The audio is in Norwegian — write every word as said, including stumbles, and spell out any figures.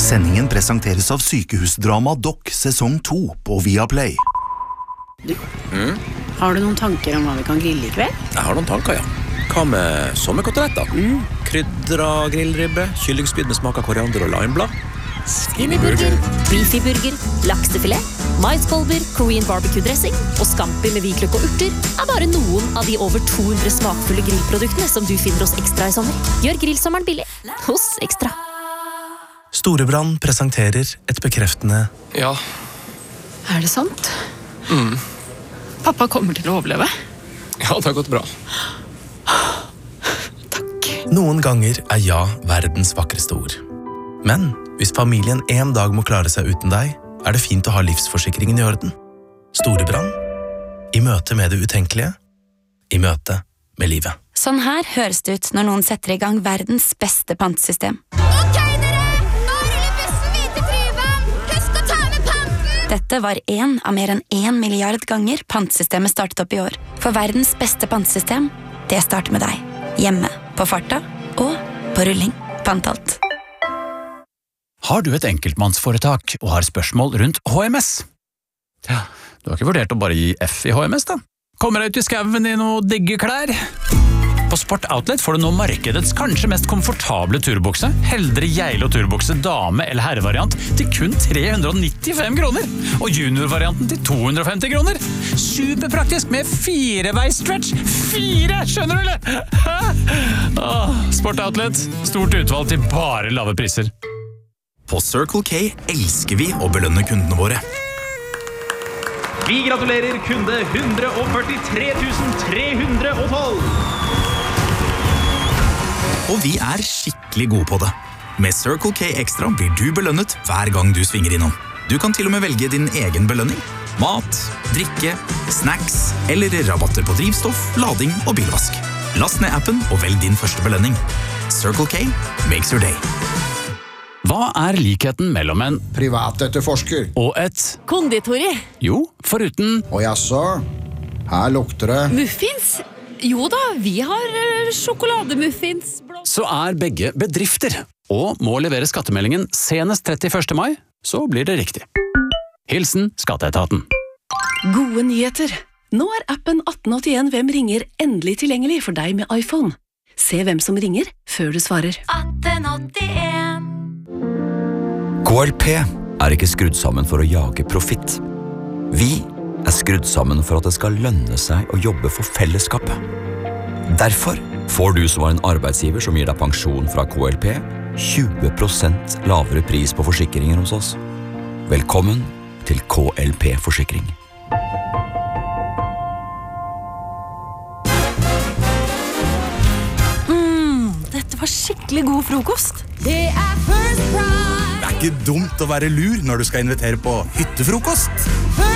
Sendingen presenteres av Sykehusdrama Doc sesong to på Viaplay. Du, mm? Har du noen tanker om hva vi kan grille i kveld? Jeg har noen tanker, ja. Hva med sommerkoteletter? Mm. Krydra grillribbe, kyllingspyd med smak av koriander og limeblad. Skinnyburger, beefyburger, laksefilet, maiskolber, Korean barbecue-dressing og scampi med hvitløk og urter er bare noen av de over to hundre smakfulle grillproduktene som du finner hos Ekstra i sommer. Gjør grillsommeren billig hos Ekstra. Storebrand presenterer et bekreftende Ja. Er det sant? Mm. Pappa kommer til å overleve. Ja, det har gått bra. Takk. Noen ganger er ja verdens vakreste ord. Men hvis familien en dag må klare seg uten deg, er det fint å ha livsforsikringen i orden. Storebrand. I møte med det utenkelige. I møte med livet. Sånn her høres det ut når noen setter i gang verdens beste pantesystem. Ok, dere! Nå ruller bussen videre til Tryvann! Husk å ta med panten! Dette var en av mer enn en milliard ganger pantesystemet startet opp i år. For verdens beste pantesystem, det starter med deg. Hjemme, på farta og på rulling. Pantalt. Har du et enkeltmannsforetak og har spørsmål rundt H M S? Ja, du har ikke vurdert å bare gi F i H M S da? Kommer deg ut i skauen i noe digge klær? På Sport Outlet får du nå markedets kanskje mest komfortable turbukse, Heldre Geilo turbukse dame- eller herrevariant til kun tre hundre nittifem kroner, og juniorvarianten til to hundre femti kroner. Superpraktisk med fireveis-stretch. Fire, skjønner du eller? Åh, Sport Outlet, stort utvalg til bare lave priser. På Circle K elsker vi å belønne kundene våre. Vi gratulerer kunde one hundred forty-three thousand three hundred twelve. Og vi er skikkelig gode på det. Med Circle K Extra blir du belønnet hver gang du svinger innom. Du kan til og med velge din egen belønning. Mat, drikke, snacks eller rabatter på drivstoff, lading og bilvask. Last ned appen og velg din første belønning. Circle K makes your day. Hva er likheten mellom en privatetterforsker og et konditori? Jo, foruten Og jaså, her lukter det Muffins? Jo da, vi har uh, sjokolademuffins. Så er begge bedrifter, og må levere skattemeldingen senest trettiførste mai, så blir det riktig. Hilsen Skatteetaten. Gode nyheter! Nå er appen atten åttien Hvem ringer endelig tilgjengelig for deg med iPhone. Se hvem som ringer før du svarer. atten åttien K L P er ikke skrudd sammen for å jage profitt. Vi er skrudd sammen for at det skal lønne seg å jobbe for fellesskapet. Derfor får du som har en arbeidsgiver som gir deg pensjon fra K L P, tjue prosent lavere pris på forsikringer hos oss. Velkommen til K L P-forsikring. Mm, dette var skikkelig god frokost. Det er First Price! Det er ikke dumt å være lur når du skal invitere på hyttefrokost.